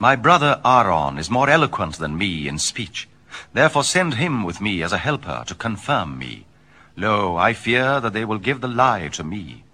My brother Aaron is more eloquent than me in speech. Therefore send him with me as a helper to confirm me. Lo, I fear that they will give the lie to me.